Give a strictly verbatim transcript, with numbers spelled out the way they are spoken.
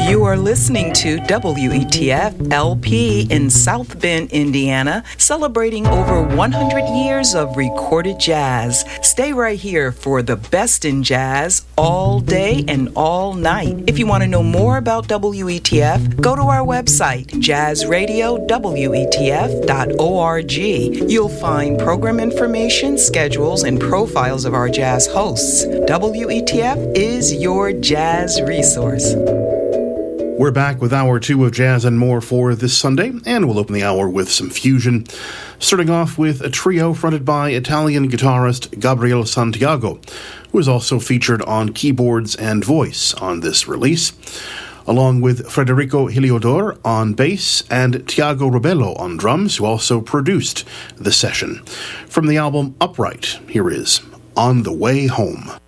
You are listening to W E T F L P in South Bend, Indiana, celebrating over one hundred years of recorded jazz. Stay right here for the best in jazz all day and all night. If you want to know more about W E T F, go to our website, jazz radio w e t f dot org. You'll find program information, schedules, and profiles of our jazz hosts. W E T F is your jazz resource. We're back with hour two of Jazz and More for this Sunday, and we'll open the hour with some fusion, starting off with a trio fronted by Italian guitarist Gabriele Santiago, who is also featured on keyboards and voice on this release, along with Federico Heliodor on bass and Tiago Robello on drums, who also produced the session. From the album Upright, here is On the Way Home.